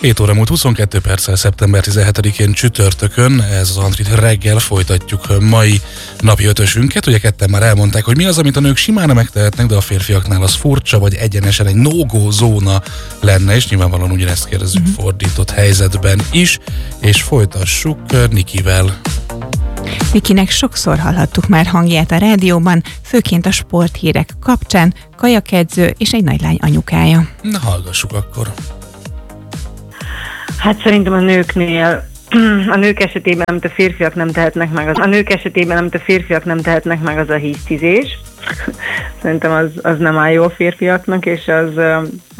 7 óra múlt 22 perccel szeptember 17-én csütörtökön, ez az Antrit reggel, folytatjuk mai napi ötösünket. Ugye ketten már elmondták, hogy mi az, amit a nők simán megtehetnek, de a férfiaknál az furcsa, vagy egyenesen egy no-go zóna lenne, és nyilvánvalóan ugyanezt kérdezzük fordított helyzetben is, és folytassuk Nikivel. Nikinek sokszor hallhattuk már hangját a rádióban, főként a sporthírek kapcsán, kajakedző és egy nagylány anyukája. Na, hallgassuk akkor. Hát szerintem a nők esetében, amit a férfiak nem tehetnek meg, az a hisztizés. Szerintem az nem áll jó a férfiaknak, és